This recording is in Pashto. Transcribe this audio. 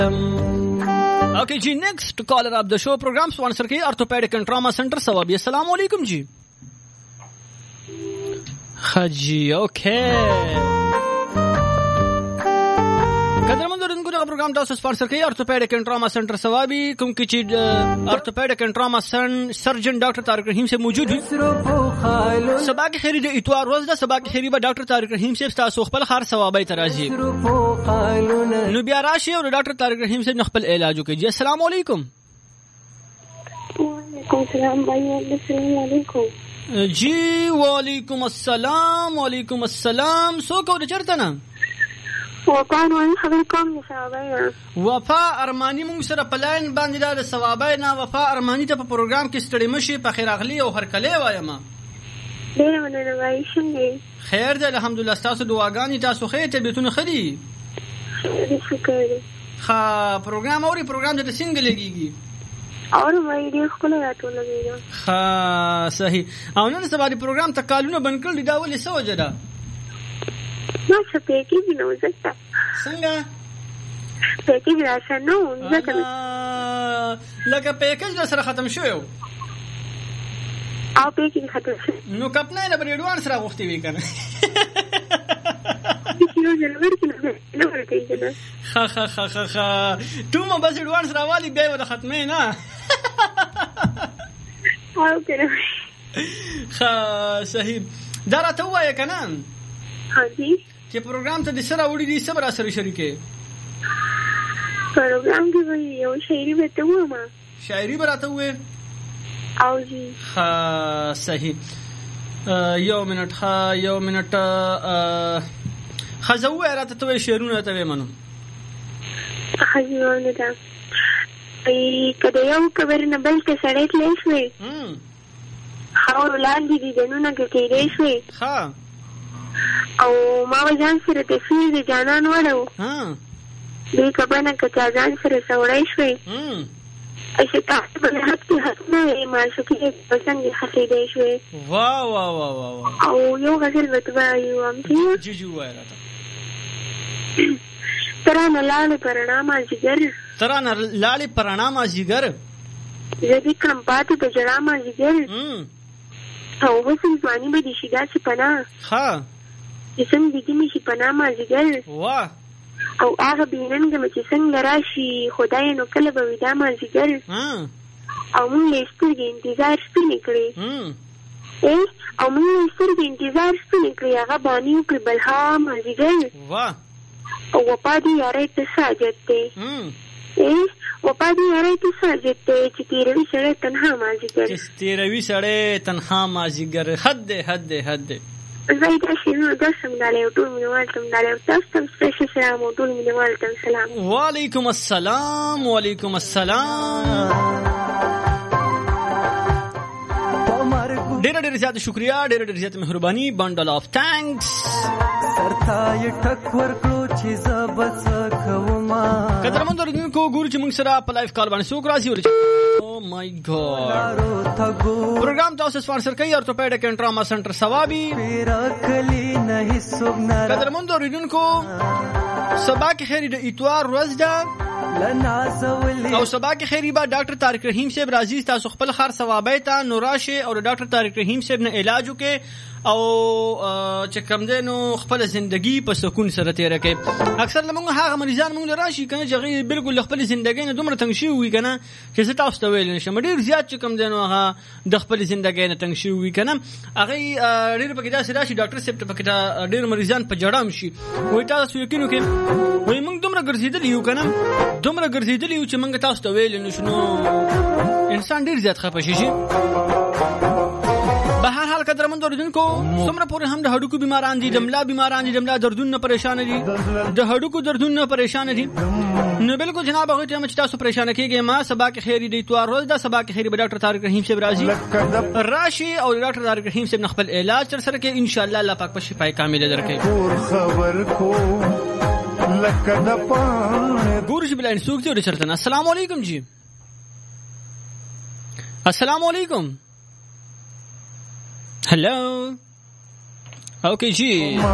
Okay ji, next caller of the show program sponsor की orthopaedic and trauma centre Swabi. अस्सलाम वालेकुम जी। हाँ जी, ओके कदरमंद और इनको प्रोग्राम था स्पॉन्सर की orthopaedic and trauma centre Swabi क्योंकि चीज orthopaedic and trauma surgeon doctor Tariq रहीम से मौजूद हुई। सबा के खैरी इतवार रोज दा सबा के खैरी बा डॉक्टर तारिक रहीम से तासो खपल खार सवाबी तराजी नुबिया राशि और डॉक्टर तारिक रहीम से नखपल इलाज के जी। अस्सलाम वालेकुम। वालेकुम सलाम भाई। अस्सलाम वालेकुम जी। वालेकुम अस्सलाम। वालेकुम अस्सलाम। सो को चरता ना وقال وين خبركم يا شباب وفا ارمانی مونږ سره پلاین باندې د ثوابای نه وفا ارمانی ته په پروګرام کې ستړي مشي په خیر اغلی او هر کله وایم ډیر مننه وای څنګه خیر ده الحمدلله تاسو دعاګانی تاسو خیر ته بیتونه خدي شکر ها پروګرام اوري پروګرام د څنګه لګيږي اور وای ډیر خپل راټول لګیږي ها صحیح او نن سبا د پروګرام تکالونه بند کړل دا ولې څه وجه ده ما څه پیکې نو زکه څنګه پیکې راشه نو زکه لکه پیکج سره ختم شو یو او پیکې ختم شو نو کپنه نه بری اډوانس را غوښتي وی کنه یو جنور کې نو ورته خا خا خا خا خا ته مو بس اډوانس راوالي بیا و د ختمه نه او کنه خا صحیح دا راته وای کنه हाँ जी چې پروګرام ته د سره وړي دي صبر سره شریکه پروګرام کې وایي یو شاعري به ته وما شاعري براته وې او جی ها صحیح یو منټ خزوه راته ته شعرونه ته منو خزوه ده ای کله یو کبر نه بل ته سړی تلې شوې خاور لاندې دي دنونه کې تیرې شوې ها او ما وجان سره تفسیر دي جانان وړو ها دې کبنه کچا ځان سره سوړای شوې اشه تاسو په هغه کې نه ما شو کې څنګه حسې دی شوې واه واه واه واه او یو غزل وتوایو ام جی جی وای راته ترانه لاله پرنامه جګر ترانه لاله پرنامه جګر زدي کم پاتې د جړامه جګر او وسم ځواني به دي شیدا چې پنا ها جسم دې می شي پنا ما جګر واه او هغه بیننګ چې څنګه راشي خدای نو کله به ودا ما جګر او موږ یې سترګې انتظار سپینې کړې او موږ یې سترګې انتظار سپینې کړې هغه باندې وکړې بلها ما جګر واه او وپا دې یارې ته ساجت دی وپا دې یارې ته ساجت دی چې تیروي سړی تنها ما جګر چې تیروي سړی تنها ما جګر حد زایده شنو دسم داله ټول مینوال تم داله تاسو تم سپیشل سلام ټول مینوال تم سلام وعلیکم السلام وعلیکم السلام ډېر زیات شکریا ډېر زیات مهرباني بندل اف تانکس سرتای ټک ورکړو چې زبس کوما قدرمن درنکو ګور چې موږ سره په لایف کال باندې سو کراسي ورچ او مای ګاډ پروګرام تاسو سپانسر کوي اورتوپیډک اینڈ ټراما سنټر ثوابي پیراکلی نه سوګنا قدرمن درنکو سبا کې خیر د اتوار ورځ ده او سبا کې خیری با ډاکټر طارق رحیم صاحب راضی تاسو خپل خار ثوابه ته نوراشه او ډاکټر طارق رحیم صاحب نه علاج وکي او چې کوم دینو خپل ژوندۍ په سکون سره تیر کړي. اکثر لمونږ هغه مریضان مونږ راشي کنه چې بالکل خپل ژوندۍ نه دومره تنګ شي وي کنه چې تاسو ته ویل نشم ډیر زیات چې کوم دینو هغه د خپل ژوندۍ نه تنګ شي وي کنه هغه ډیر پکې دا راشي ډاکټر صاحب ته پکې ډیر مریضان په جړام شي وای تاسو یقین وکړئ وای مونږ دومره ګرځیدل یو کنه دومره ګرځیدل یو چې مونږ تاسو ته ویل نشو انسان ډیر زیات خپه شي. به هر حال قدرمن اوریدونکو څومره پورې هم د هډوکو بیماران دي د ملا بیماران دي د ملا دردونه پریشان دي د هډوکو دردونه پریشان دي نو بالکل جناب هغه ته چې تاسو پریشان کیږئ ما سبا کې خیری دی اتوار روز دا سبا کې خیری به ډاکټر طارق رحیم صاحب راځي راشي او ډاکټر طارق رحیم صاحب خپل علاج تر سره کې ان شاء الله الله پاک په شفای کامل درکړي. خبر کو لکه د پان ګورش بلای سوق ته چرته. السلام علیکم جی. السلام علیکم. Hello. Okay, gee.